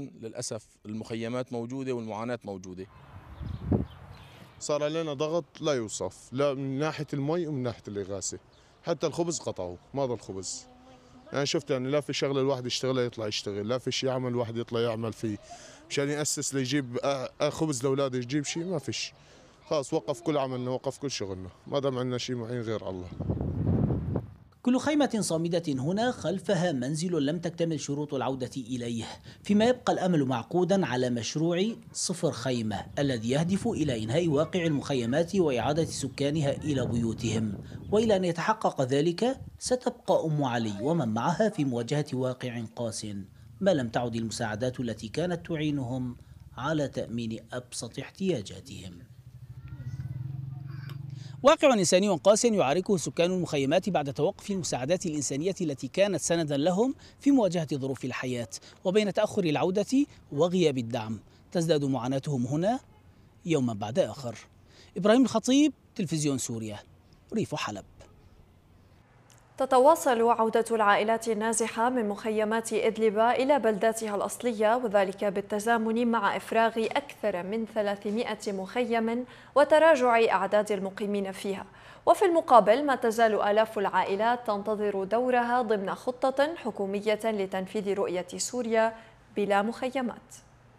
ولكن للأسف المخيمات موجودة والمعاناة موجودة. صار علينا ضغط لا يوصف، لا من ناحية المي ومن ناحية الإغاثة. حتى الخبز قطعوا، ما ضل خبز. يعني شفت يعني لا في شغله الواحد يشتغلها يطلع يشتغل، لا في شيء يعمل الواحد يطلع يعمل فيه مشان يأسس ليجيب خبز لاولاده، يجيب شيء ما فيش. خلاص وقف كل عملنا، وقف كل شغلنا، ما دام عندنا شيء معين غير الله. كل خيمة صامدة هنا خلفها منزل لم تكتمل شروط العودة إليه، فيما يبقى الأمل معقودا على مشروع صفر خيمة الذي يهدف إلى إنهاء واقع المخيمات وإعادة سكانها إلى بيوتهم. وإلى أن يتحقق ذلك ستبقى أم علي ومن معها في مواجهة واقع قاس، ما لم تعد المساعدات التي كانت تعينهم على تأمين أبسط احتياجاتهم. واقع إنساني قاس يعاركه سكان المخيمات بعد توقف المساعدات الإنسانية التي كانت سندا لهم في مواجهة ظروف الحياة، وبين تأخر العودة وغياب الدعم تزداد معاناتهم هنا يوما بعد آخر. إبراهيم الخطيب، تلفزيون سوريا، ريف حلب. تتواصل عودة العائلات النازحة من مخيمات إدلب إلى بلداتها الأصلية، وذلك بالتزامن مع إفراغ أكثر من 300 مخيم وتراجع أعداد المقيمين فيها. وفي المقابل ما تزال آلاف العائلات تنتظر دورها ضمن خطة حكومية لتنفيذ رؤية سوريا بلا مخيمات.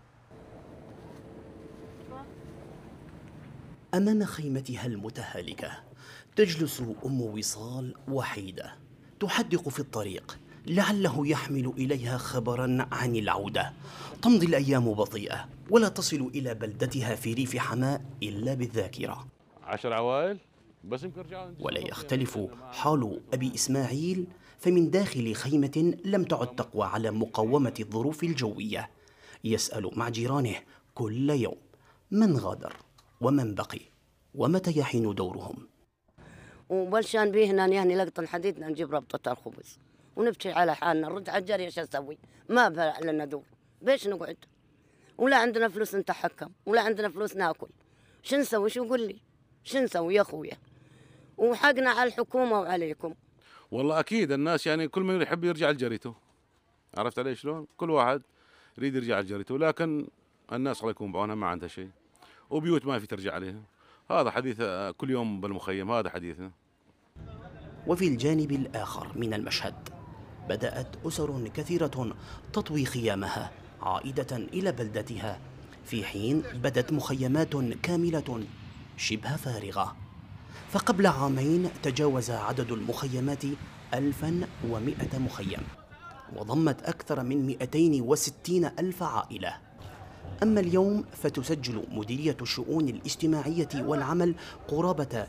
أمام خيمتها المتهالكة تجلس أم وصال وحيدة تحدق في الطريق لعله يحمل إليها خبرا عن العودة. تمضي الأيام بطيئة ولا تصل إلى بلدتها في ريف حماة إلا بالذاكرة. 10 عوائل بس يمكن رجعوا. ولا يختلف حال أبي إسماعيل، فمن داخل خيمة لم تعد تقوى على مقاومة الظروف الجوية يسأل مع جيرانه كل يوم من غادر ومن بقي ومتى يحين دورهم. وبلشان بيهنا يعني لقط الحديد نجيب ربطة الخبز ونبكي على حالنا، نرد على الجري ايش اسوي؟ ما لنا دور، بيش نقعد؟ ولا عندنا فلوس نتحكم ولا عندنا فلوس ناكل. شو نسوي؟ شو قول لي؟ شو نسوي يا اخويا؟ وحقنا على الحكومة وعليكم. والله اكيد الناس يعني كل من يحب يرجع لجريته، عرفت علي شلون؟ كل واحد يريد يرجع لجريته، لكن الناس الله يكون بعونها ما عندها شيء وبيوت ما في ترجع عليها. هذا حديث كل يوم بالمخيم، هذا حديثنا. وفي الجانب الآخر من المشهد بدأت أسر كثيرة تطوي خيامها عائدة إلى بلدتها، في حين بدت مخيمات كاملة شبه فارغة. فقبل عامين تجاوز عدد المخيمات 1100 مخيم وضمت أكثر من 260 ألف عائلة. أما اليوم فتسجل مديرية الشؤون الاجتماعية والعمل قرابة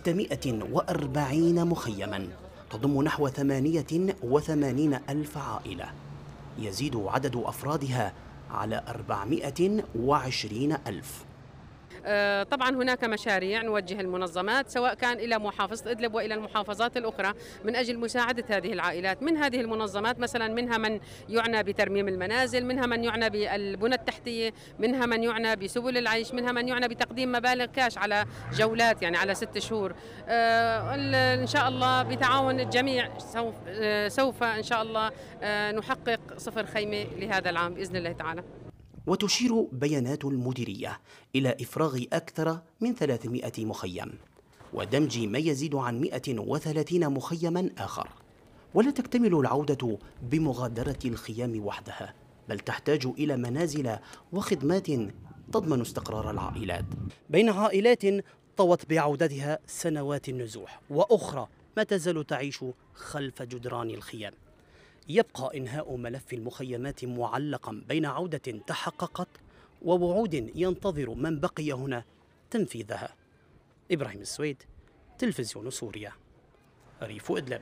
640 مخيما تضم نحو 88 ألف عائلة، يزيد عدد أفرادها على 420 ألف. طبعا هناك مشاريع نوجه المنظمات سواء كان إلى محافظة إدلب وإلى المحافظات الأخرى من أجل مساعدة هذه العائلات. من هذه المنظمات مثلا منها من يعنى بترميم المنازل، منها من يعنى بالبنى التحتية، منها من يعنى بسبل العيش، منها من يعنى بتقديم مبالغ كاش على جولات يعني على 6 شهور. إن شاء الله بتعاون الجميع سوف إن شاء الله نحقق صفر خيمة لهذا العام بإذن الله تعالى. وتشير بيانات المديرية إلى إفراغ أكثر من 300 مخيم ودمج ما يزيد عن 130 مخيما آخر. ولا تكتمل العودة بمغادرة الخيام وحدها، بل تحتاج إلى منازل وخدمات تضمن استقرار العائلات، بين عائلات طوت بعودتها سنوات النزوح وأخرى ما تزال تعيش خلف جدران الخيام. يبقى إنهاء ملف المخيمات معلقا بين عودة تحققت ووعود ينتظر من بقي هنا تنفيذها. إبراهيم السويد، تلفزيون سوريا، ريف إدلب.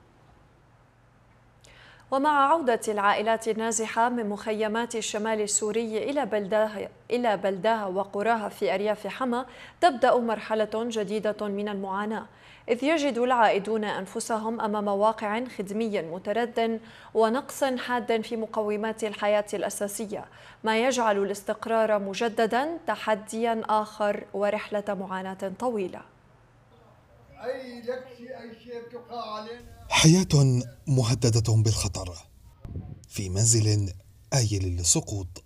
ومع عودة العائلات النازحة من مخيمات الشمال السوري إلى بلداها وقراها في أرياف حما، تبدأ مرحلة جديدة من المعاناة، إذ يجد العائدون أنفسهم أمام واقع خدمي متردد ونقص حاد في مقومات الحياة الأساسية، ما يجعل الاستقرار مجددا تحديا آخر ورحلة معاناة طويلة. حياة مهددة بالخطر في منزل آيل للسقوط.